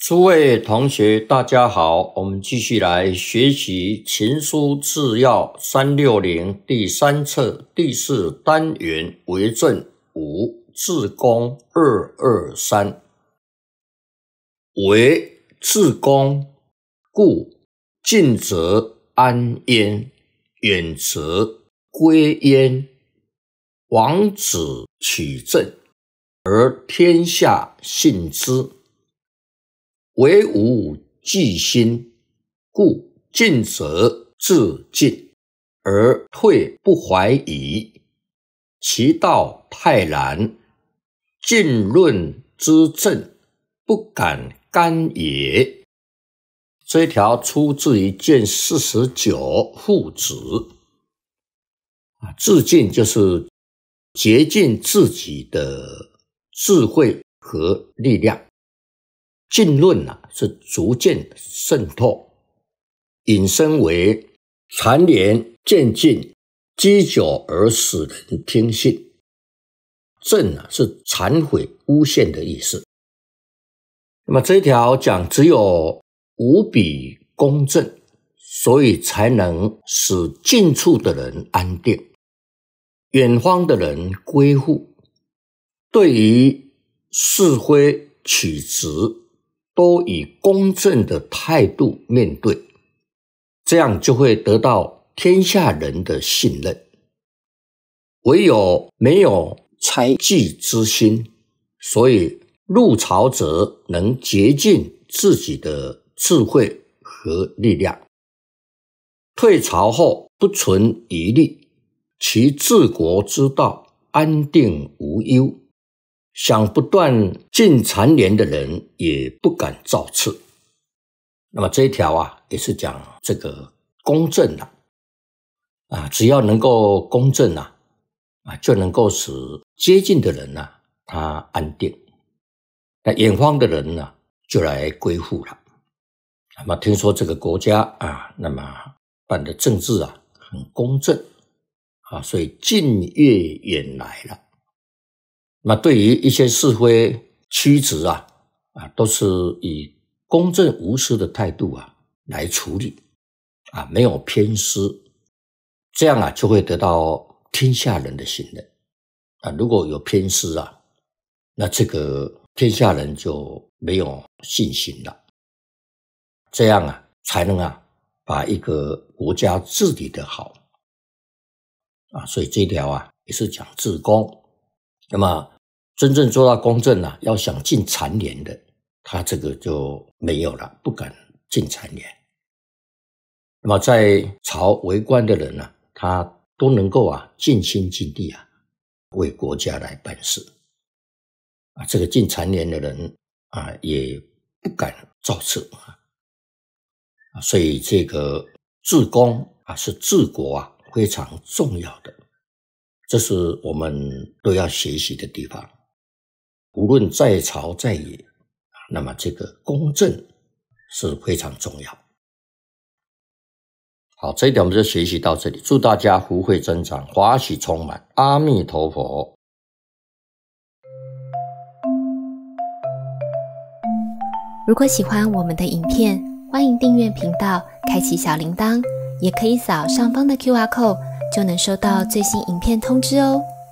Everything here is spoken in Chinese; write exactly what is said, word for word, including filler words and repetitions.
诸位同学大家好，我们继续来学习情书治要三六零第三册第四单元为政五至公二二三。为至公，故近则安焉，远则归焉。王子取政，而天下信之。为无忌心，故进则自尽，而退不怀疑。其道泰然，尽论之政，不敢干也。这一条出自于卷四十九父子。自尽就是竭尽自己的智慧和力量。尽论啊，是逐渐渗透，引申为谗言渐进，积久而使人听信。正啊，是忏悔诬陷的意思。那么这一条讲只有无比公正，所以才能使近处的人安定，远方的人归附。对于是非曲直，都以公正的态度面对，这样就会得到天下人的信任。唯有没有猜忌之心，所以入朝者能竭尽自己的智慧和力量，退朝后不存疑虑，其治国之道安定无忧。想不断进谗言的人也不敢造次。那么这一条啊，也是讲这个公正啊，啊，只要能够公正啊，啊，就能够使接近的人啊，他安定，那远方的人呢，就来归附了。那么听说这个国家啊，那么办的政治啊很公正啊，所以近悦远来了。那对于一些是非曲直啊，啊，都是以公正无私的态度啊来处理，啊，没有偏私，这样啊就会得到天下人的信任。啊，如果有偏私啊，那这个天下人就没有信心了。这样啊，才能啊把一个国家治理得好。啊，所以这一条啊也是讲治公。那么真正做到公正啊，要想进谗言的，他这个就没有了，不敢进谗言。那么在朝为官的人啊，他都能够啊尽心尽力啊为国家来办事。啊，这个进谗言的人啊也不敢造次啊。啊，所以这个治公啊是治国啊非常重要的，这是我们都要学习的地方。无论在朝在野，那么这个公正是非常重要。好，这一点我们就学习到这里。祝大家福慧增长，华喜充满。阿弥陀佛。 如果喜欢我们的影片，欢迎订阅频道，开启小铃铛，也可以扫上方的 Q R code， 就能收到最新影片通知哦。